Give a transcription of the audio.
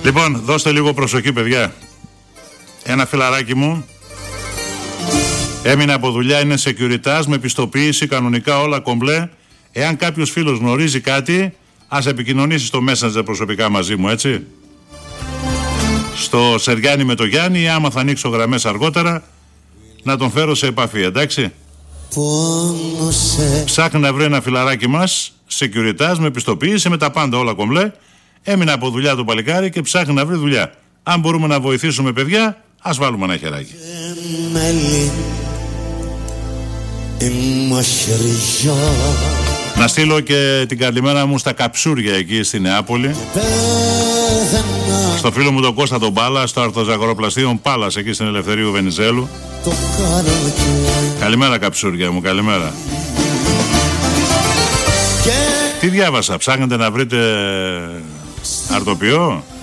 Λοιπόν, δώστε λίγο προσοχή, παιδιά. Ένα φιλαράκι μου έμεινε από δουλειά, είναι securitas με πιστοποίηση, κανονικά όλα κομπλέ. Εάν κάποιος φίλος γνωρίζει κάτι, ας επικοινωνήσει στο Messenger προσωπικά μαζί μου, έτσι. Στο Σεριάννη με το Γιάννη, ή άμα θα ανοίξω γραμμές αργότερα, να τον φέρω σε επαφή, εντάξει. Ψάχνει να βρει ένα φιλαράκι μας, securitas με πιστοποίηση, με τα πάντα όλα κομπλέ. Έμεινε από δουλειά το παλικάρι και ψάχνει να βρει δουλειά. Αν μπορούμε να βοηθήσουμε, παιδιά, ας βάλουμε ένα χεράκι. Να στείλω και την καλημέρα μου στα καψούρια εκεί στη Νεάπολη, στο φίλο μου τον Κώστα τον Πάλα, στο αρτοζαγοροπλαστείο Πάλας εκεί στην Ελευθερίου Βενιζέλου. Καλημέρα καψούρια μου, καλημέρα. Τι διάβασα, ψάχνετε να βρείτε αρτοποιό?